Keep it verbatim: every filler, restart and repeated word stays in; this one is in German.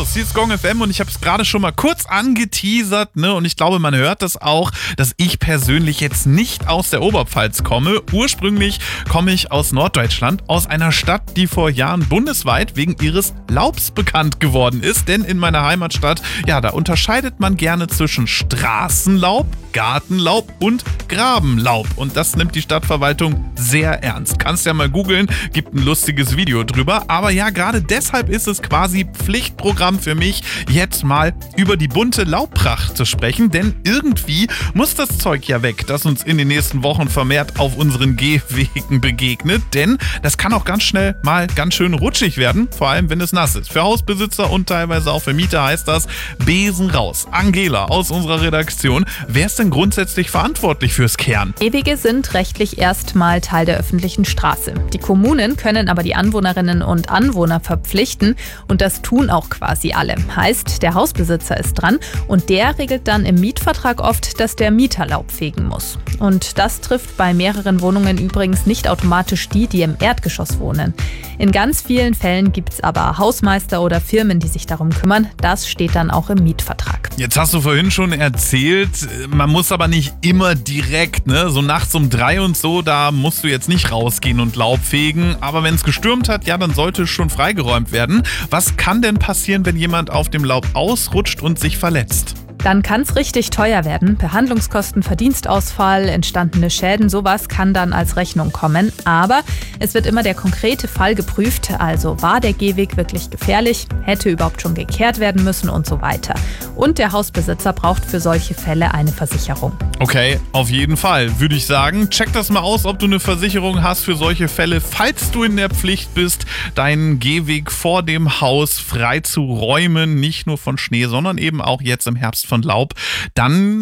los, hier ist Gong F M und ich habe es gerade schon mal kurz angeteasert, ne? Und ich glaube, man hört das auch, dass ich persönlich jetzt nicht aus der Oberpfalz komme. Ursprünglich komme ich aus Norddeutschland, aus einer Stadt, die vor Jahren bundesweit wegen ihres Laubs bekannt geworden ist. Denn in meiner Heimatstadt, ja, da unterscheidet man gerne zwischen Straßenlaub, Gartenlaub und Grabenlaub. Und das nimmt die Stadtverwaltung sehr ernst. Kannst ja mal googeln, gibt ein lustiges Video drüber. Aber ja, gerade deshalb ist es quasi Pflichtprogramm für mich, jetzt mal über die bunte Laubpracht zu sprechen. Denn irgendwie muss das Zeug ja weg, das uns in den nächsten Wochen vermehrt auf unseren Gehwegen begegnet. Denn das kann auch ganz schnell mal ganz schön rutschig werden, vor allem wenn es nass ist. Für Hausbesitzer und teilweise auch für Mieter heißt das Besen raus. Angela aus unserer Redaktion, wer ist denn grundsätzlich verantwortlich fürs Kehren? Gehwege sind rechtlich erstmal Teil der öffentlichen Straße. Die Kommunen können aber die Anwohnerinnen und Anwohner verpflichten und das tun auch quasi alle. Heißt, der Hausbesitzer ist dran und der regelt dann im Mietvertrag oft, dass der Mieter Laub fegen muss. Und das trifft bei mehreren Wohnungen übrigens nicht automatisch die, die im Erdgeschoss wohnen. In ganz vielen Fällen gibt es aber Hausmeister oder Firmen, die sich darum kümmern. Das steht dann auch im Mietvertrag. Jetzt hast du vorhin schon erzählt, man muss aber nicht immer direkt, ne? So nachts um drei und so, da musst du jetzt nicht rausgehen und Laub fegen. Aber wenn es gestürmt hat, ja, dann sollte es schon freigeräumt werden. Was kann denn passieren, wenn jemand auf dem Laub ausrutscht und sich verletzt? Dann kann es richtig teuer werden. Behandlungskosten, Verdienstausfall, entstandene Schäden, sowas kann dann als Rechnung kommen. Aber es wird immer der konkrete Fall geprüft. Also war der Gehweg wirklich gefährlich? Hätte überhaupt schon gekehrt werden müssen und so weiter. Und der Hausbesitzer braucht für solche Fälle eine Versicherung. Okay, auf jeden Fall, würde ich sagen. Check das mal aus, ob du eine Versicherung hast für solche Fälle, falls du in der Pflicht bist, deinen Gehweg vor dem Haus frei zu räumen. Nicht nur von Schnee, sondern eben auch jetzt im Herbst von Laub. Dann